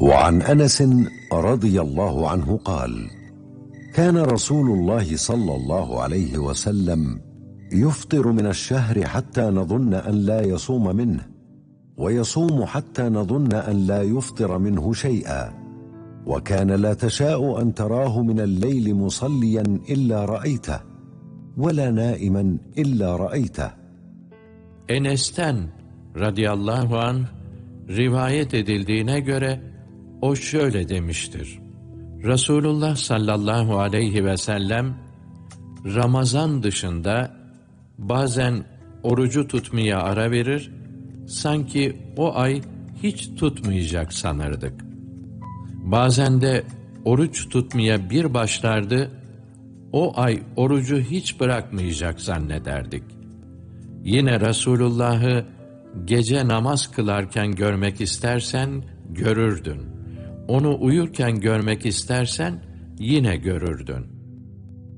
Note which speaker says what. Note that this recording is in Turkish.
Speaker 1: وعن أنس رضي الله عنه قال: كان رسول الله صلى الله عليه وسلم يفطر من الشهر حتى نظن أن لا يصوم منه، ويصوم حتى نظن أن لا يفطر منه شيئا، وكان لا تشاء أن تراه من الليل مصليا إلا رأيته، ولا نائما إلا رأيته.
Speaker 2: Enes'ten radıyallahu anh rivayet edildiğine göre o şöyle demiştir: Resulullah sallallahu aleyhi ve sellem Ramazan dışında bazen orucu tutmaya ara verir, sanki o ay hiç tutmayacak sanırdık. Bazen de oruç tutmaya bir başlardı, o ay orucu hiç bırakmayacak zannederdik. Yine Resulullah'ı gece namaz kılarken görmek istersen görürdün. Onu uyurken görmek istersen yine görürdün.